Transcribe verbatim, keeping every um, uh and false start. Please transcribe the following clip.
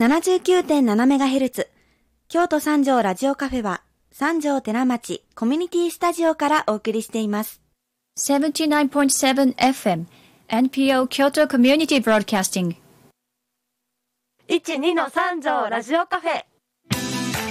ななじゅうきゅうてんななメガヘルツ 京都三条ラジオカフェは三条寺町コミュニティスタジオからお送りしています。 ななじゅうきゅうてんなな エフエム エヌピーオー 京都コミュニティブロードキャスティングいちにの三条ラジオカフェ